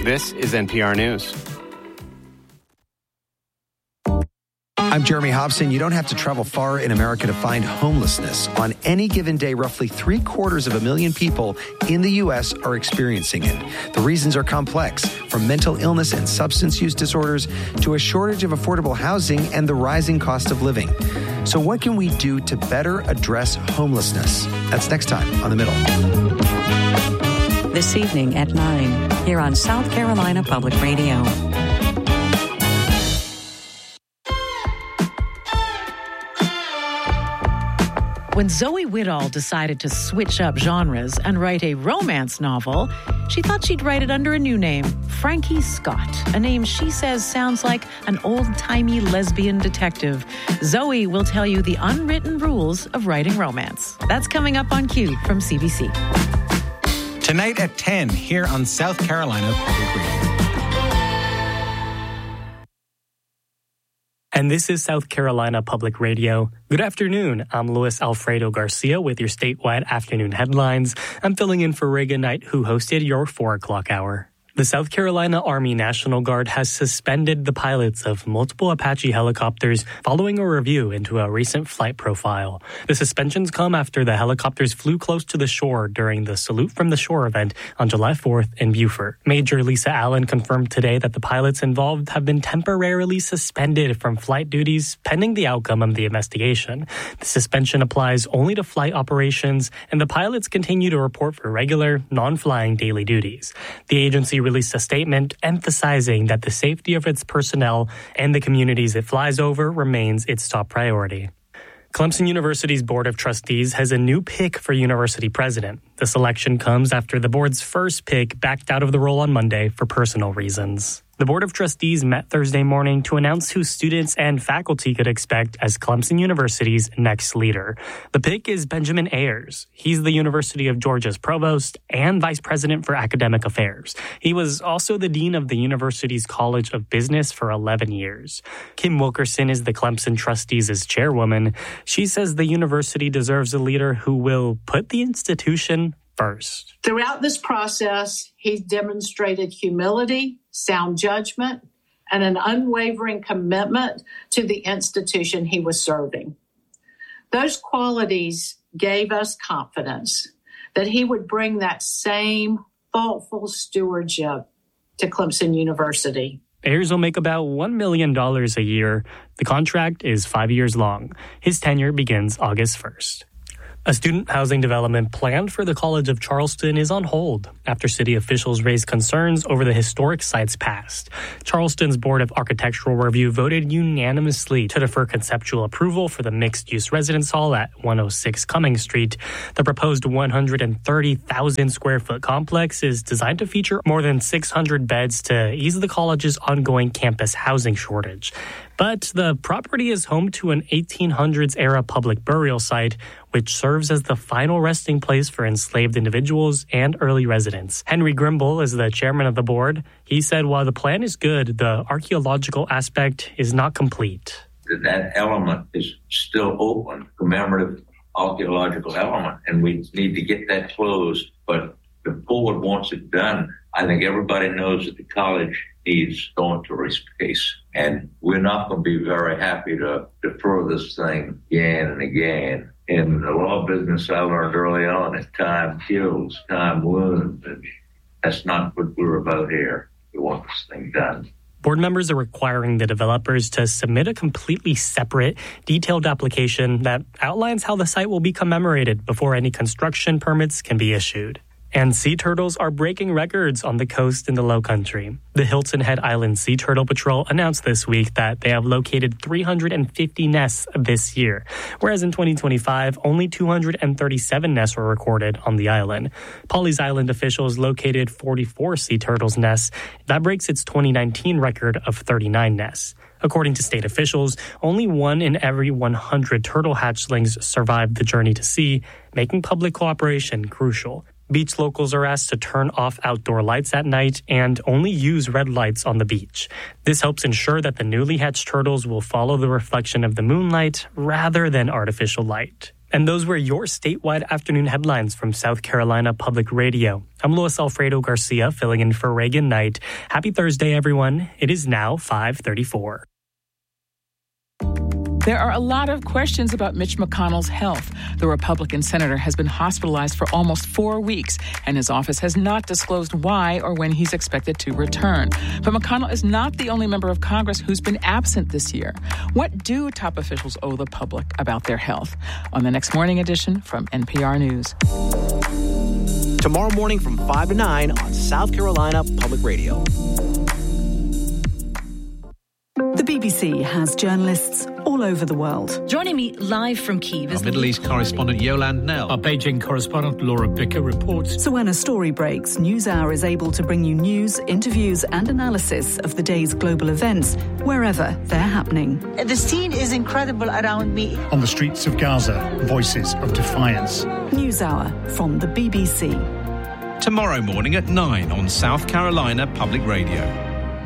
This is NPR News. I'm Jeremy Hobson. You don't have to travel far in America to find homelessness. On any given day, roughly 750,000 people in the U.S. are experiencing it. The reasons are complex, from mental illness and substance use disorders to a shortage of affordable housing and the rising cost of living. So what can we do to better address homelessness? That's next time on The Middle. This evening at 9, here on South Carolina Public Radio. When Zoe Whittall decided to switch up genres and write a romance novel, she thought she'd write it under a new name, Frankie Scott, a name she says sounds like an old-timey lesbian detective. Zoe will tell you the unwritten rules of writing romance. That's coming up on Q from CBC. Tonight at 10 here on South Carolina Public Radio. And this is South Carolina Public Radio. Good afternoon. I'm Luis Alfredo Garcia with your statewide afternoon headlines. I'm filling in for Reagan Knight, who hosted your 4 o'clock hour. The South Carolina Army National Guard has suspended the pilots of multiple Apache helicopters following a review into a recent flight profile. The suspensions come after the helicopters flew close to the shore during the Salute from the Shore event on July 4th in Beaufort. Major Lisa Allen confirmed today that the pilots involved have been temporarily suspended from flight duties pending the outcome of the investigation. The suspension applies only to flight operations, and the pilots continue to report for regular, non-flying daily duties. The agency released a statement emphasizing that the safety of its personnel and the communities it flies over remains its top priority. Clemson University's Board of Trustees has a new pick for university president. The selection comes after the board's first pick backed out of the role on Monday for personal reasons. The Board of Trustees met Thursday morning to announce who students and faculty could expect as Clemson University's next leader. The pick is Benjamin Ayers. He's the University of Georgia's provost and vice president for academic affairs. He was also the dean of the university's College of Business for 11 years. Kim Wilkerson is the Clemson Trustees' chairwoman. She says the university deserves a leader who will put the institution first. Throughout this process, he's demonstrated humility, sound judgment, and an unwavering commitment to the institution he was serving. Those qualities gave us confidence that he would bring that same thoughtful stewardship to Clemson University. Ayers will make about $1 million a year. The contract is 5 years long. His tenure begins August 1st. A student housing development planned for the College of Charleston is on hold after city officials raised concerns over the historic site's past. Charleston's Board of Architectural Review voted unanimously to defer conceptual approval for the mixed-use residence hall at 106 Cummings Street. The proposed 130,000-square-foot complex is designed to feature more than 600 beds to ease the college's ongoing campus housing shortage. But the property is home to an 1800s-era public burial site, which serves as the final resting place for enslaved individuals and early residents. Henry Grimble is the chairman of the board. He said while the plan is good, the archaeological aspect is not complete. That element is still open, commemorative archaeological element, and we need to get that closed. But the board wants it done. I think everybody knows that the college needs dormitory space, and we're not going to be very happy to defer this thing again and again. In the law business, I learned early on that time kills, time wounds, and that's not what we're about here. We want this thing done. Board members are requiring the developers to submit a completely separate, detailed application that outlines how the site will be commemorated before any construction permits can be issued. And sea turtles are breaking records on the coast in the Lowcountry. The Hilton Head Island Sea Turtle Patrol announced this week that they have located 350 nests this year, whereas in 2025, only 237 nests were recorded on the island. Pawleys Island officials located 44 sea turtles nests. That breaks its 2019 record of 39 nests. According to state officials, only 1 in every 100 turtle hatchlings survived the journey to sea, making public cooperation crucial. Beach locals are asked to turn off outdoor lights at night and only use red lights on the beach. This helps ensure that the newly hatched turtles will follow the reflection of the moonlight rather than artificial light. And those were your statewide afternoon headlines from South Carolina Public Radio. I'm Luis Alfredo Garcia, filling in for Reagan Knight. Happy Thursday, everyone. It is now 5:34. There are a lot of questions about Mitch McConnell's health. The Republican senator has been hospitalized for almost 4 weeks, and his office has not disclosed why or when he's expected to return. But McConnell is not the only member of Congress who's been absent this year. What do top officials owe the public about their health? On the next morning edition from NPR News. Tomorrow morning from 5 to 9 on South Carolina Public Radio. The BBC has journalists all over the world. Joining me live from Kyiv is Middle East correspondent Yolande Knell. Our Beijing correspondent Laura Bicker reports. So when a story breaks, NewsHour is able to bring you news, interviews and analysis of the day's global events wherever they're happening. The scene is incredible around me. On the streets of Gaza, voices of defiance. NewsHour from the BBC. Tomorrow morning at 9 on South Carolina Public Radio.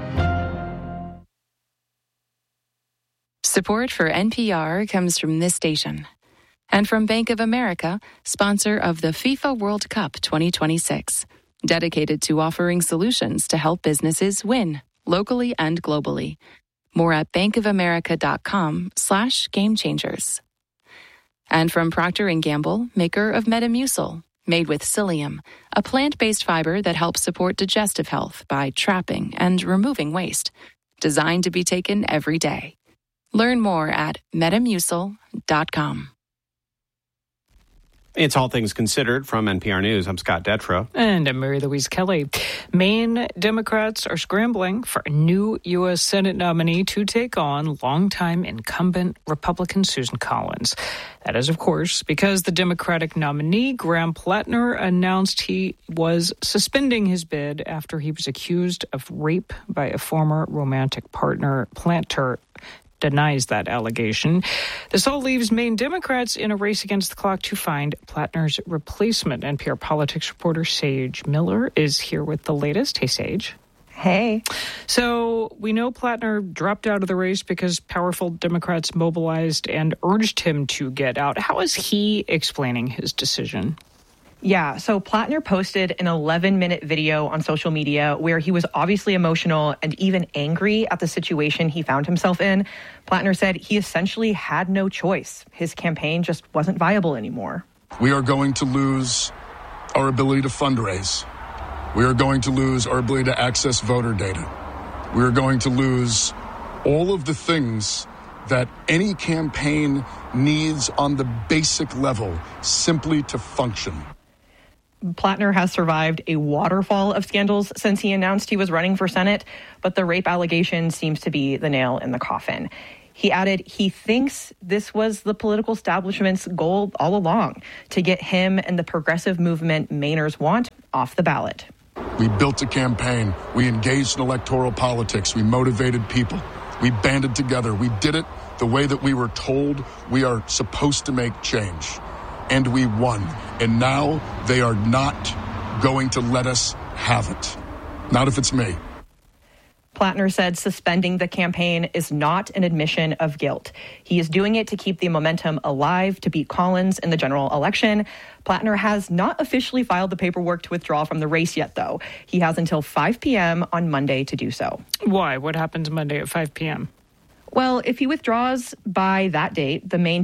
Support for NPR comes from this station and from Bank of America, sponsor of the FIFA World Cup 2026, dedicated to offering solutions to help businesses win locally and globally. More at bankofamerica.com/gamechangers. And from Procter & Gamble, maker of Metamucil, made with psyllium, a plant-based fiber that helps support digestive health by trapping and removing waste, designed to be taken every day. Learn more at Metamucil.com. It's All Things Considered from NPR News. I'm Scott Detrow. And I'm Mary Louise Kelly. Maine Democrats are scrambling for a new U.S. Senate nominee to take on longtime incumbent Republican Susan Collins. That is, of course, because the Democratic nominee, Graham Plattner, announced he was suspending his bid after he was accused of rape by a former romantic partner. Plattner denies that allegation. This all leaves Maine Democrats in a race against the clock to find Plattner's replacement. NPR politics reporter Sage Miller is here with the latest. Hey, Sage. Hey. So we know Plattner dropped out of the race because powerful Democrats mobilized and urged him to get out. How is he explaining his decision? Yeah, so Plattner posted an 11-minute video on social media where he was obviously emotional and even angry at the situation he found himself in. Plattner said he essentially had no choice. His campaign just wasn't viable anymore. We are going to lose our ability to fundraise. We are going to lose our ability to access voter data. We are going to lose all of the things that any campaign needs on the basic level simply to function. Plattner has survived a waterfall of scandals since he announced he was running for Senate, but the rape allegation seems to be the nail in the coffin. He added he thinks this was the political establishment's goal all along, to get him and the progressive movement Mainers want off the ballot. We built a campaign. We engaged in electoral politics. We motivated people. We banded together. We did it the way that we were told we are supposed to make change. And we won. And now they are not going to let us have it. Not if it's me. Plattner said suspending the campaign is not an admission of guilt. He is doing it to keep the momentum alive to beat Collins in the general election. Plattner has not officially filed the paperwork to withdraw from the race yet, though. He has until 5 p.m. on Monday to do so. Why? What happens Monday at 5 p.m.? Well, if he withdraws by that date, the Maine